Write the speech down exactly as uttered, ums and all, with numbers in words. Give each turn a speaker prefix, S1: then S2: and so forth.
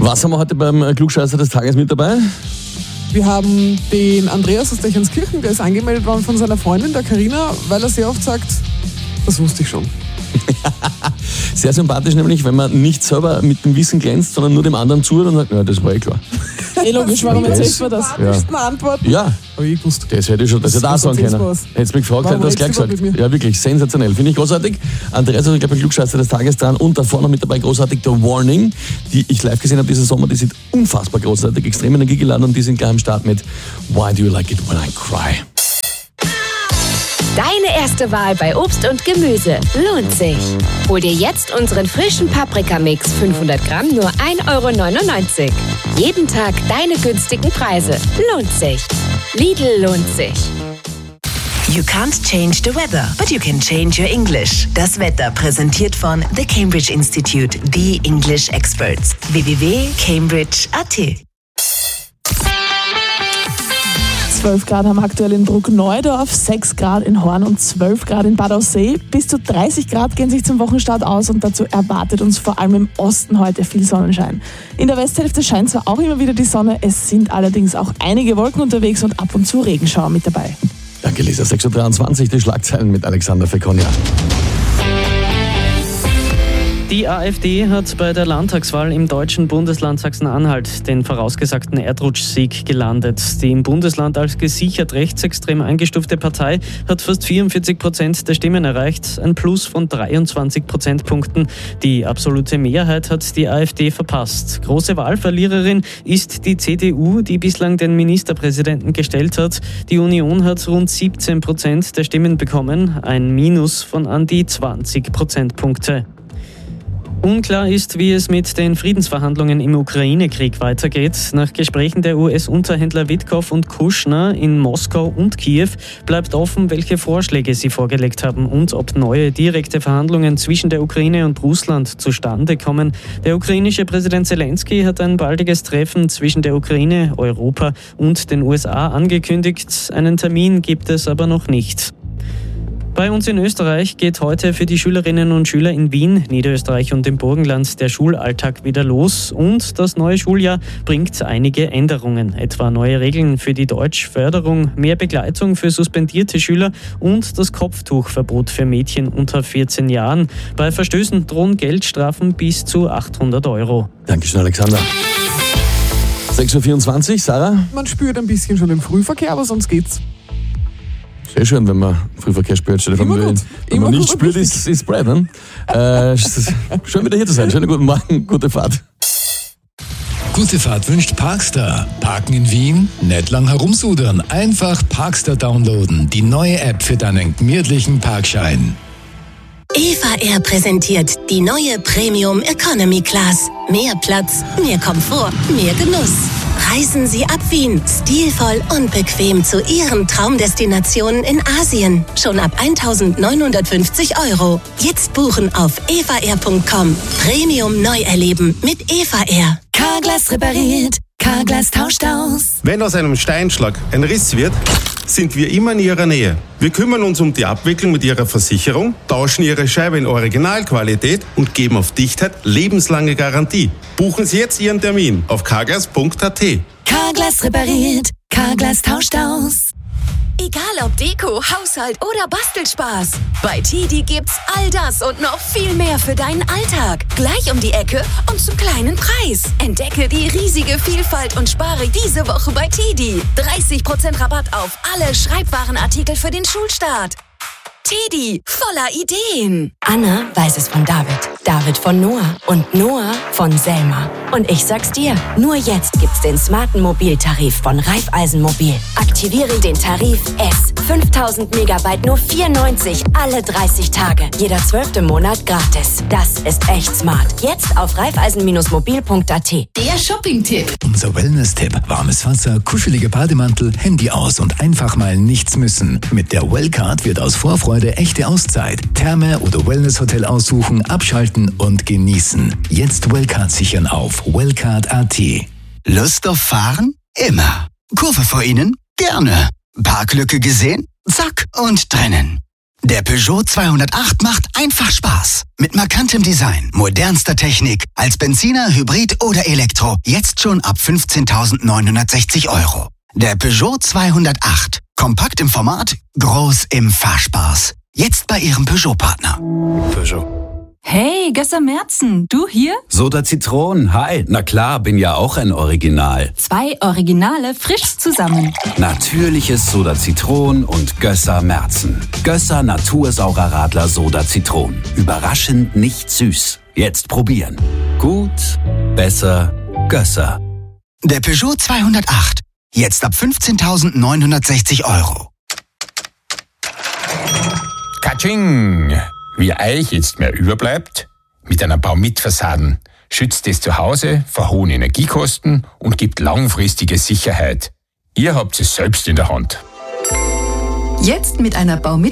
S1: Was haben wir heute beim Klugscheißer des Tages mit dabei?
S2: Wir haben den Andreas aus Dächenskirchen, der ist angemeldet worden von seiner Freundin, der Carina, weil er sehr oft sagt, das wusste ich schon.
S1: Sehr sympathisch nämlich, wenn man nicht selber mit dem Wissen glänzt, sondern nur dem anderen zuhört und sagt, ja, das war eh klar.
S2: Eh logisch, warum erzählst du das?
S1: Ja.
S2: Antworten.
S1: Ja.
S2: Aber ich wusste.
S1: Das hätte ich schon, das hätte ich auch sagen können. Hättest mich gefragt, hätte ich das gleich gesagt. Ja, wirklich, sensationell. Finde ich großartig. Andreas ist, glaube ich, Klugscheißer des Tages dran und davor noch mit dabei großartig der Warning, die ich live gesehen habe diesen Sommer. Die sind unfassbar großartig, extrem energiegeladen und die sind gleich am Start mit Why do you like it when I cry?
S3: Deine erste Wahl bei Obst und Gemüse lohnt sich. Hol dir jetzt unseren frischen Paprikamix fünfhundert Gramm nur ein Euro neunundneunzig. Jeden Tag deine günstigen Preise. Lohnt sich. Lidl lohnt sich.
S4: You can't change the weather, but you can change your English. Das Wetter präsentiert von The Cambridge Institute, the English Experts. w w w punkt cambridge punkt a t.
S5: zwölf Grad haben aktuell in Bruckneudorf, sechs Grad in Horn und zwölf Grad in Bad Aussee. Bis zu dreißig Grad gehen sich zum Wochenstart aus und dazu erwartet uns vor allem im Osten heute viel Sonnenschein. In der Westhälfte scheint zwar auch immer wieder die Sonne, es sind allerdings auch einige Wolken unterwegs und ab und zu Regenschauer mit dabei.
S1: Danke Lisa, sechs Uhr dreiundzwanzig, die Schlagzeilen mit Alexander Fekonia.
S6: Die AfD hat bei der Landtagswahl im deutschen Bundesland Sachsen-Anhalt den vorausgesagten Erdrutschsieg gelandet. Die im Bundesland als gesichert rechtsextrem eingestufte Partei hat fast vierundvierzig Prozent der Stimmen erreicht, ein Plus von dreiundzwanzig Prozentpunkten. Die absolute Mehrheit hat die AfD verpasst. Große Wahlverliererin ist die C D U, die bislang den Ministerpräsidenten gestellt hat. Die Union hat rund siebzehn Prozent der Stimmen bekommen, ein Minus von an die zwanzig Prozentpunkte. Unklar ist, wie es mit den Friedensverhandlungen im Ukraine-Krieg weitergeht. Nach Gesprächen der U S-Unterhändler Witkow und Kushner in Moskau und Kiew bleibt offen, welche Vorschläge sie vorgelegt haben und ob neue direkte Verhandlungen zwischen der Ukraine und Russland zustande kommen. Der ukrainische Präsident Zelensky hat ein baldiges Treffen zwischen der Ukraine, Europa und den U S A angekündigt. Einen Termin gibt es aber noch nicht. Bei uns in Österreich geht heute für die Schülerinnen und Schüler in Wien, Niederösterreich und dem Burgenland der Schulalltag wieder los und das neue Schuljahr bringt einige Änderungen, etwa neue Regeln für die Deutschförderung, mehr Begleitung für suspendierte Schüler und das Kopftuchverbot für Mädchen unter vierzehn Jahren. Bei Verstößen drohen Geldstrafen bis zu achthundert Euro.
S1: Dankeschön, Alexander. sechs Uhr vierundzwanzig, Sarah?
S2: Man spürt ein bisschen schon im Frühverkehr, aber sonst geht's.
S1: Sehr schön, wenn man Frühverkehr spürt. Wenn man, wenn
S2: Immer
S1: man nicht
S2: gut
S1: spürt, ist es Brett. Ne? Äh, schön wieder hier zu sein. Schönen guten Morgen, gute Fahrt.
S7: Gute Fahrt wünscht Parkstar. Parken in Wien? Nicht lang herumsudern. Einfach Parkstar downloaden. Die neue App für deinen gemütlichen Parkschein.
S4: Eva Air präsentiert die neue Premium Economy Class. Mehr Platz, mehr Komfort, mehr Genuss. Reisen Sie ab Wien, stilvoll und bequem zu Ihren Traumdestinationen in Asien. Schon ab eintausendneunhundertfünfzig Euro. Jetzt buchen auf eva air punkt com. Premium neu erleben mit Eva Air.
S8: Carglass repariert, Carglass tauscht aus.
S9: Wenn aus einem Steinschlag ein Riss wird, sind wir immer in Ihrer Nähe. Wir kümmern uns um die Abwicklung mit Ihrer Versicherung, tauschen Ihre Scheibe in Originalqualität und geben auf Dichtheit lebenslange Garantie. Buchen Sie jetzt Ihren Termin auf carglass punkt a t.
S8: Carglass repariert, Carglass tauscht aus.
S3: Egal ob Deko, Haushalt oder Bastelspaß. Bei Tidi gibt's all das und noch viel mehr für deinen Alltag. Gleich um die Ecke und zum kleinen Preis. Entdecke die riesige Vielfalt und spare diese Woche bei Tidi. dreißig Prozent Rabatt auf alle Schreibwarenartikel für den Schulstart. Tidi, voller Ideen.
S8: Anna weiß es von David, David von Noah und Noah von Selma. Und ich sag's dir, nur jetzt gibt's den smarten Mobiltarif von Raiffeisen Mobil. Aktiviere den Tarif S. fünftausend Megabyte nur vier neunzig alle dreißig Tage. Jeder zwölfte Monat gratis. Das ist echt smart. Jetzt auf raiffeisen mobil punkt a t. Der Shopping-Tipp.
S7: Unser Wellness-Tipp. Warmes Wasser, kuschelige Bademantel, Handy aus und einfach mal nichts müssen. Mit der Wellcard wird aus Vorfreude echte Auszeit. Therme oder Wellness-Hotel aussuchen, abschalten und genießen. Jetzt Wellcard sichern auf wellcard punkt a t.
S10: Lust auf Fahren? Immer. Kurve vor Ihnen? Gerne. Parklücke gesehen? Zack und drinnen. Der Peugeot zweihundertacht macht einfach Spaß. Mit markantem Design, modernster Technik, als Benziner, Hybrid oder Elektro. Jetzt schon ab fünfzehntausendneunhundertsechzig Euro. Der Peugeot zweihundertacht. Kompakt im Format, groß im Fahrspaß. Jetzt bei Ihrem Peugeot-Partner.
S11: Peugeot.
S12: Hey, Gösser Merzen, du hier?
S13: Soda Zitron, hi. Na klar, bin ja auch ein Original.
S12: Zwei Originale frisch zusammen.
S13: Natürliches Soda Zitron und Gösser Merzen. Gösser Natursaurer Radler Soda Zitron. Überraschend nicht süß. Jetzt probieren. Gut, besser, Gösser.
S10: Der Peugeot zweihundertacht. Jetzt ab fünfzehntausendneunhundertsechzig Euro.
S14: Katsching! Wie euch jetzt mehr überbleibt, mit einer Baumit-Fassaden schützt es zu Hause vor hohen Energiekosten und gibt langfristige Sicherheit. Ihr habt es selbst in der Hand.
S15: Jetzt mit einer Baumit